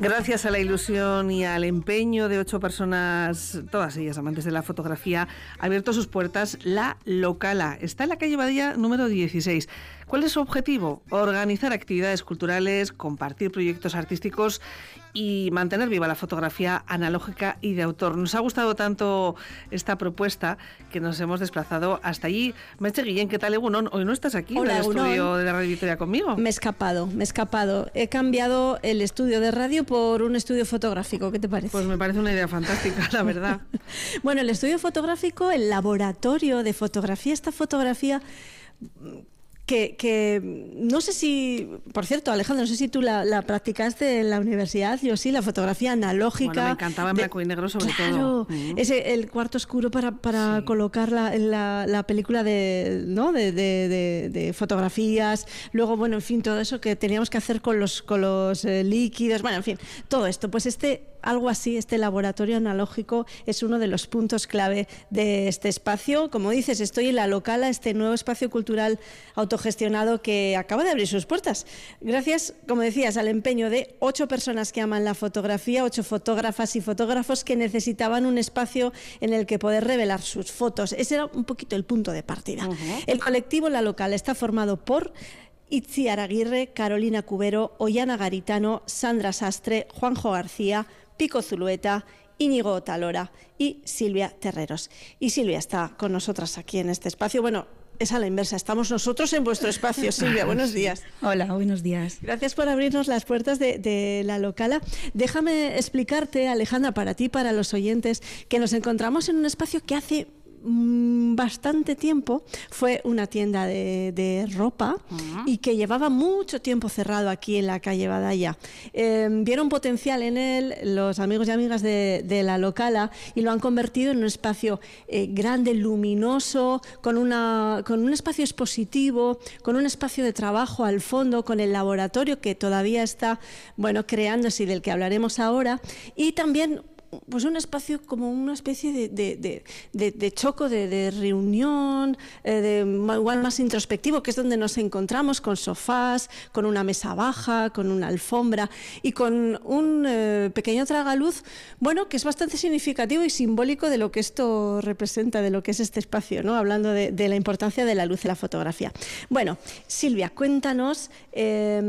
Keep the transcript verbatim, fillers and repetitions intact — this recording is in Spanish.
Gracias a la ilusión y al empeño de ocho personas, todas ellas amantes de la fotografía, ha abierto sus puertas La Locala. Está en la calle Badía número dieciséis. ¿Cuál es su objetivo? Organizar actividades culturales, compartir proyectos artísticos y mantener viva la fotografía analógica y de autor. Nos ha gustado tanto esta propuesta que nos hemos desplazado hasta allí. Merche Guillén, ¿qué tal, Egunon? Hoy no estás aquí Hola, en el Egunon. estudio de la Radio Vitoria conmigo. Me he escapado, me he escapado. He cambiado el estudio de radio por un estudio fotográfico. ¿Qué te parece? Pues me parece una idea fantástica, la verdad. Bueno, el estudio fotográfico, el laboratorio de fotografía, esta fotografía que, que no sé si, por cierto, Alejandro, no sé si tú la, la practicaste en la universidad, yo sí, la fotografía analógica. Bueno, me encantaba en de, blanco y negro sobre claro, todo. Uh-huh. Ese, el cuarto oscuro para, para sí. colocar la, la, la película de, ¿no? de, de, de, de fotografías, luego, bueno, en fin, todo eso que teníamos que hacer con los, con los eh, líquidos, bueno, en fin, todo esto, pues este... Algo así, este laboratorio analógico es uno de los puntos clave de este espacio. Como dices, estoy en La Locala, este nuevo espacio cultural autogestionado que acaba de abrir sus puertas. Gracias, como decías, al empeño de ocho personas que aman la fotografía, ocho fotógrafas y fotógrafos que necesitaban un espacio en el que poder revelar sus fotos. Ese era un poquito el punto de partida. Uh-huh. El colectivo La Locala está formado por Itziar Aguirre, Carolina Cubero, Ollana Garitano, Sandra Sastre, Juanjo García, Pico Zulueta, Íñigo Talora y Silvia Terreros. Y Silvia está con nosotras aquí en este espacio. Bueno, es a la inversa, estamos nosotros en vuestro espacio. Silvia, buenos días. Hola, buenos días. Gracias por abrirnos las puertas de, de La Locala. Déjame explicarte, Alejandra, para ti, para los oyentes, que nos encontramos en un espacio que hace bastante tiempo fue una tienda de, de ropa uh-huh. y que llevaba mucho tiempo cerrado aquí en la calle Badalla. Eh, vieron potencial en él los amigos y amigas de, de La Locala y lo han convertido en un espacio eh, grande, luminoso, con, una, con un espacio expositivo, con un espacio de trabajo al fondo, con el laboratorio que todavía está, bueno, creándose y del que hablaremos ahora, y también pues un espacio como una especie de, de, de, de, de choco, de, de reunión, eh, de, igual más introspectivo, que es donde nos encontramos con sofás, con una mesa baja, con una alfombra y con un eh, pequeño tragaluz, bueno, que es bastante significativo y simbólico de lo que esto representa, de lo que es este espacio, ¿no? Hablando de, de la importancia de la luz en la fotografía. Bueno, Silvia, cuéntanos... Eh,